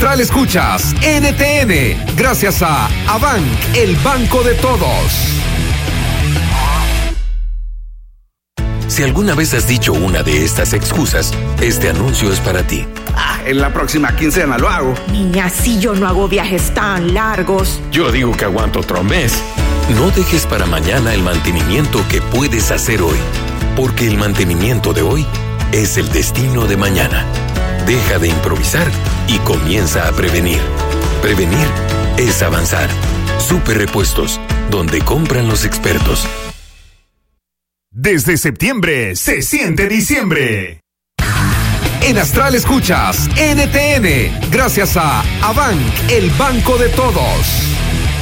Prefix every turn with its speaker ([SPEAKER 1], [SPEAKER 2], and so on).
[SPEAKER 1] Astral escuchas NTN, gracias a Abank, el banco de todos.
[SPEAKER 2] Si alguna vez has dicho una de estas excusas, este anuncio es para ti.
[SPEAKER 3] En la próxima quincena lo hago.
[SPEAKER 4] Niña, si yo no hago viajes tan largos.
[SPEAKER 2] Yo digo que aguanto otro mes. No dejes para mañana el mantenimiento que puedes hacer hoy, porque el mantenimiento de hoy es el destino de mañana. Deja de improvisar y comienza a prevenir. Prevenir es avanzar. Super Repuestos, donde compran los expertos.
[SPEAKER 5] Desde septiembre se siente diciembre.
[SPEAKER 1] En Astral escuchas NTN, gracias a Abank, el banco de todos.